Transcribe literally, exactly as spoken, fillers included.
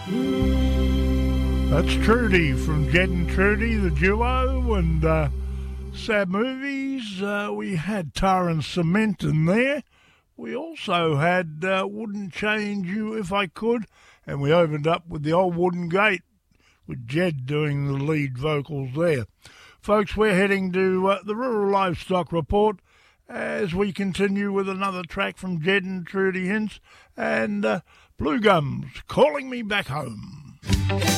That's Trudy from Jed and Trudy, the duo, and uh, sad movies. Uh, we had Tar and Cement in there. We also had uh, Wouldn't Change You If I Could, and we opened up with the Old Wooden Gate, with Jed doing the lead vocals there. Folks, we're heading to uh, the Rural Livestock Report as we continue with another track from Jed and Trudy Hints and uh, Blue Gums, Calling Me Back Home.